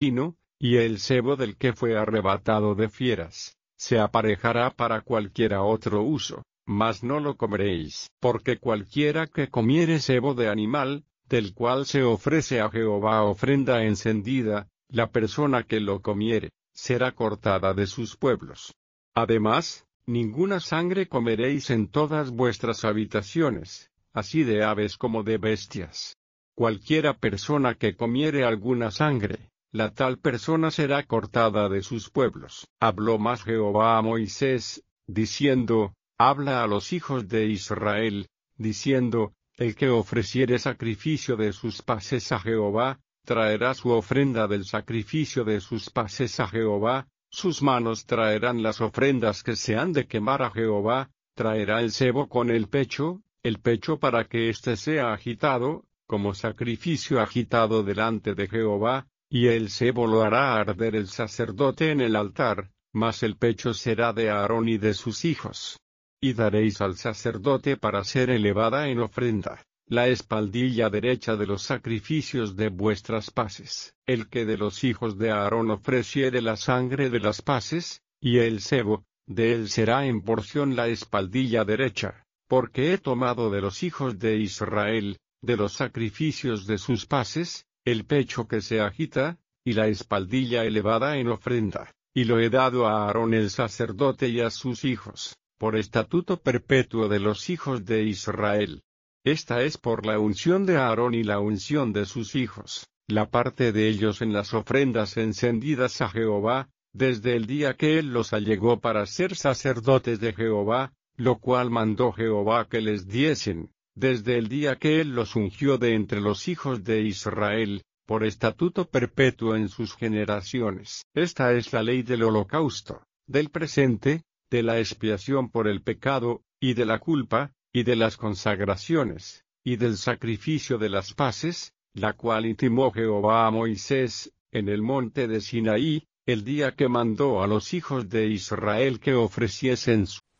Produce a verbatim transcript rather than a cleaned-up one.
y el sebo del que fue arrebatado de fieras, se aparejará para cualquiera otro uso, mas no lo comeréis. Porque cualquiera que comiere sebo de animal, del cual se ofrece a Jehová ofrenda encendida, la persona que lo comiere, será cortada de sus pueblos. Además, ninguna sangre comeréis en todas vuestras habitaciones, así de aves como de bestias. Cualquiera persona que comiere alguna sangre, la tal persona será cortada de sus pueblos. Habló más Jehová a Moisés, diciendo, habla a los hijos de Israel, diciendo, el que ofreciere sacrificio de sus paces a Jehová, traerá su ofrenda del sacrificio de sus paces a Jehová, sus manos traerán las ofrendas que se han de quemar a Jehová, traerá el sebo con el pecho, el pecho para que éste sea agitado, como sacrificio agitado delante de Jehová, y el sebo lo hará arder el sacerdote en el altar, mas el pecho será de Aarón y de sus hijos. Y daréis al sacerdote para ser elevada en ofrenda la espaldilla derecha de los sacrificios de vuestras paces. El que de los hijos de Aarón ofreciere la sangre de las paces, y el sebo, de él será en porción la espaldilla derecha, porque he tomado de los hijos de Israel, de los sacrificios de sus paces, el pecho que se agita, y la espaldilla elevada en ofrenda, y lo he dado a Aarón el sacerdote y a sus hijos, por estatuto perpetuo de los hijos de Israel. Esta es por la unción de Aarón y la unción de sus hijos, la parte de ellos en las ofrendas encendidas a Jehová, desde el día que él los allegó para ser sacerdotes de Jehová, lo cual mandó Jehová que les diesen, desde el día que él los ungió de entre los hijos de Israel, por estatuto perpetuo en sus generaciones. Esta es la ley del holocausto, del presente, de la expiación por el pecado, y de la culpa, y de las consagraciones, y del sacrificio de las paces, la cual intimó Jehová a Moisés, en el monte de Sinaí, el día que mandó a los hijos de Israel que ofreciesen su